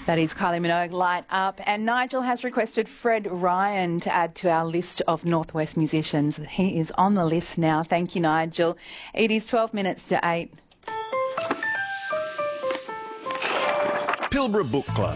That is Kylie Minogue, Light Up. And Nigel has requested Fred Ryan to add to our list of Northwest musicians. He is on the list now. Thank you, Nigel. It is 12 minutes to 8. Pilbara Book Club.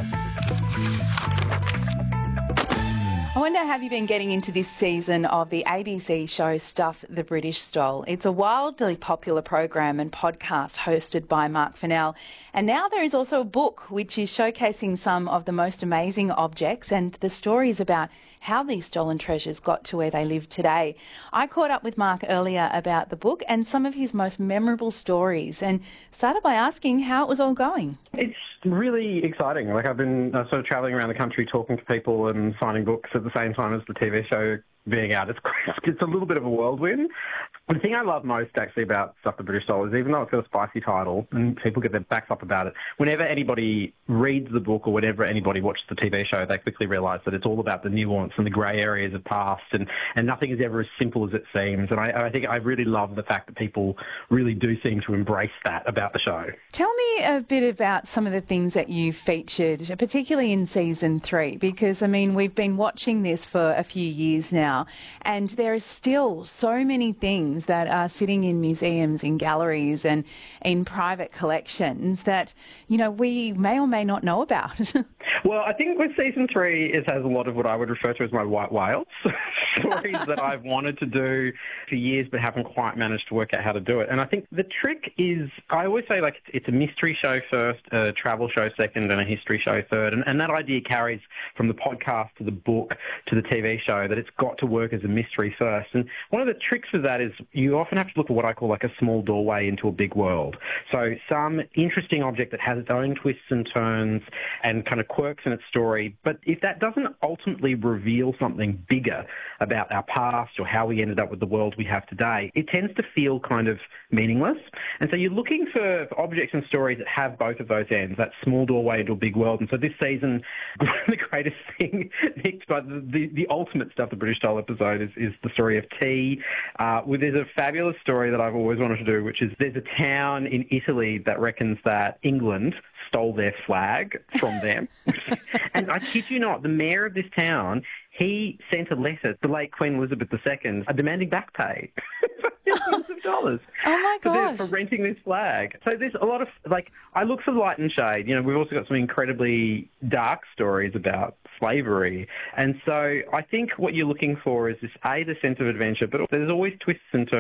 I wonder, have you been getting into this season of the ABC show Stuff the British Stole? It's a wildly popular program and podcast hosted by Mark Fennell. And now there is also a book which is showcasing some of the most amazing objects and the stories about how these stolen treasures got to where they live today. I caught up with Mark earlier about the book and some of his most memorable stories and started by asking how it was all going. It's really exciting. Like, I've been sort of travelling around the country talking to people and signing books at the same time as the TV show being out. It's a little bit of a whirlwind. The thing I love most, actually, about Stuff the British Stole is, even though it's got a spicy title and people get their backs up about it, whenever anybody reads the book or whenever anybody watches the TV show, they quickly realise that it's all about the nuance and the grey areas of past, and nothing is ever as simple as it seems. And I think I really love the fact that people really do seem to embrace that about the show. Tell me a bit about some of the things that you featured, particularly in season 3, because, I mean, we've been watching this for a few years now, and there are still so many things that are sitting in museums, in galleries and in private collections that, you know, we may or may not know about. Well, I think with season 3, it has a lot of what I would refer to as my white whales, stories that I've wanted to do for years but haven't quite managed to work out how to do it. And I think the trick is, I always say, like, it's a mystery show first, a travel show second, and a history show third. And that idea carries from the podcast to the book to the TV show, that it's got to work as a mystery first. And one of the tricks of that is you often have to look at what I call like a small doorway into a big world. So some interesting object that has its own twists and turns and kind of quirks in its story. But if that doesn't ultimately reveal something bigger about our past or how we ended up with the world we have today, it tends to feel kind of meaningless. And so you're looking for objects and stories that have both of those ends, that small doorway into a big world. And so this season, the greatest thing, but the ultimate Stuff the British Stole episode is the story of tea. There's a fabulous story that I've always wanted to do, which is there's a town in Italy that reckons that England stole their flag from them. And I kid you not, the mayor of this town, he sent a letter to the late Queen Elizabeth II demanding back pay. Millions of dollars. Oh my gosh. For renting this flag. So there's a lot of, like, I look for light and shade. You know, we've also got some incredibly dark stories about slavery. And so I think what you're looking for is this, the sense of adventure, but there's always twists and turns.